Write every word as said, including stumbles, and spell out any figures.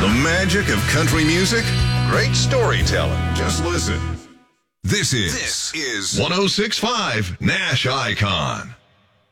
The magic of country music? Great storytelling. Just listen. This is, this is one oh six point five Nash Icon.